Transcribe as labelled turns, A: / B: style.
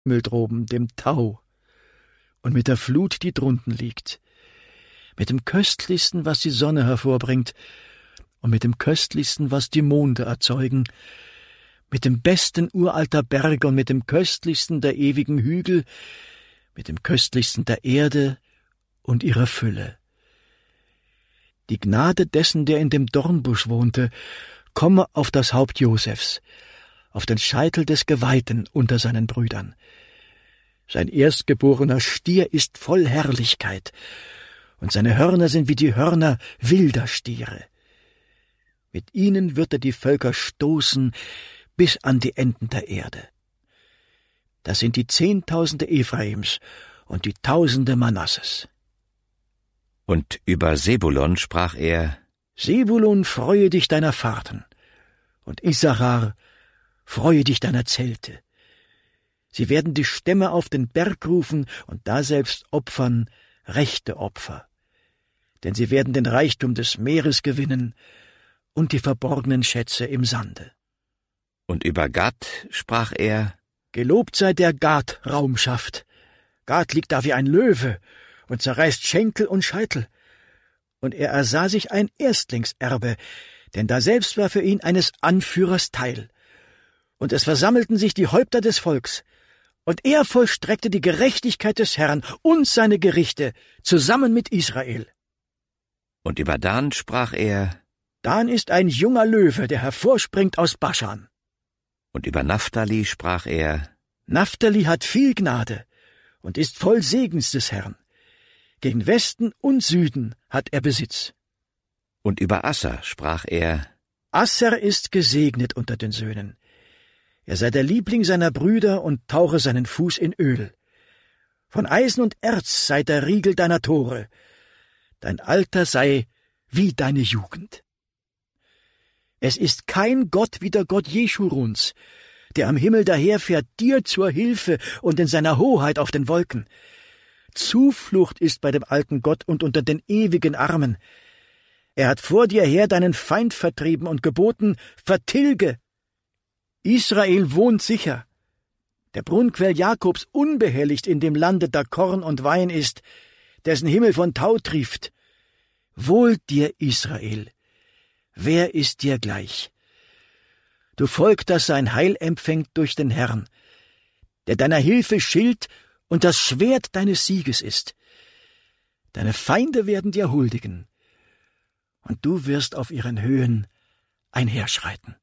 A: Himmel droben, dem Tau, und mit der Flut, die drunten liegt, mit dem Köstlichsten, was die Sonne hervorbringt, und mit dem Köstlichsten, was die Monde erzeugen, mit dem besten uralter Berge und mit dem Köstlichsten der ewigen Hügel, mit dem Köstlichsten der Erde und ihrer Fülle. Die Gnade dessen, der in dem Dornbusch wohnte, komme auf das Haupt Josefs, auf den Scheitel des Geweihten unter seinen Brüdern. Sein erstgeborener Stier ist voll Herrlichkeit, und seine Hörner sind wie die Hörner wilder Stiere. Mit ihnen wird er die Völker stoßen bis an die Enden der Erde. Das sind die 10.000 Ephraims und die Tausende Manasses.
B: Und über Sebulon sprach er:
A: Sebulon, freue dich deiner Fahrten, und Issachar, freue dich deiner Zelte. Sie werden die Stämme auf den Berg rufen und daselbst opfern rechte Opfer. Denn sie werden den Reichtum des Meeres gewinnen und die verborgenen Schätze im Sande.
B: Und über Gad sprach er:
A: Gelobt sei der Gad Raumschaft. Gad liegt da wie ein Löwe und zerreißt Schenkel und Scheitel. Und er ersah sich ein Erstlingserbe, denn daselbst war für ihn eines Anführers Teil. Und es versammelten sich die Häupter des Volks, und er vollstreckte die Gerechtigkeit des Herrn und seine Gerichte zusammen mit Israel.
B: Und über Dan sprach er:
A: Dan ist ein junger Löwe, der hervorspringt aus Baschan.
B: Und über Naphtali sprach er:
A: Naphtali hat viel Gnade und ist voll Segens des Herrn. Gegen Westen und Süden hat er Besitz.
B: Und über Asser sprach er:
A: Asser ist gesegnet unter den Söhnen. Er sei der Liebling seiner Brüder und tauche seinen Fuß in Öl. Von Eisen und Erz sei der Riegel deiner Tore. Dein Alter sei wie deine Jugend. Es ist kein Gott wie der Gott Jeschuruns, der am Himmel daherfährt, dir zur Hilfe und in seiner Hoheit auf den Wolken. Zuflucht ist bei dem alten Gott und unter den ewigen Armen. Er hat vor dir her deinen Feind vertrieben und geboten, vertilge. Israel wohnt sicher. Der Brunnquell Jakobs unbehelligt in dem Lande, da Korn und Wein ist, dessen Himmel von Tau trieft. Wohl dir, Israel! Wer ist dir gleich? Du Volk, das sein Heil empfängt durch den Herrn, der deiner Hilfe Schild und das Schwert deines Sieges ist. Deine Feinde werden dir huldigen, und du wirst auf ihren Höhen einherschreiten.